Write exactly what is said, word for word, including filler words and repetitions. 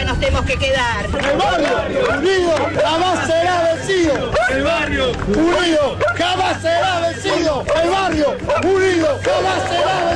nos tenemos que quedar. El barrio unido jamás será vencido. El barrio unido jamás será vencido. El barrio unido jamás será vencido.